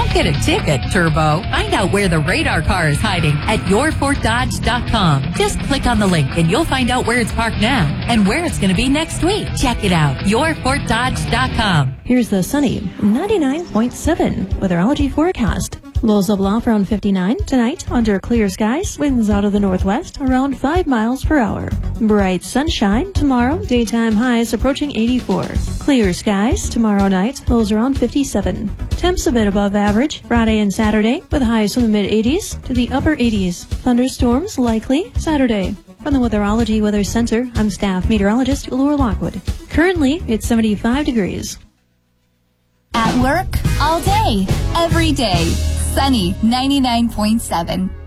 Don't get a ticket, Turbo. Find out where the radar car is hiding at yourfortdodge.com. Just click on the link and you'll find out where it's parked now and where it's going to be next week. Check it out. yourfortdodge.com. Here's the sunny 99.7 weatherology forecast. Lows of off around 59 tonight under clear skies. Winds out of the northwest around 5 miles per hour. Bright sunshine tomorrow. Daytime highs approaching 84. Clear skies tomorrow night. Lows around 57. Temps a bit above average Friday and Saturday with highs from the mid-80s to the upper 80s. Thunderstorms likely Saturday. From the Weatherology Weather Center, I'm staff meteorologist Laura Lockwood. Currently, it's 75 degrees. At work, all day, every day. Sunny 99.7.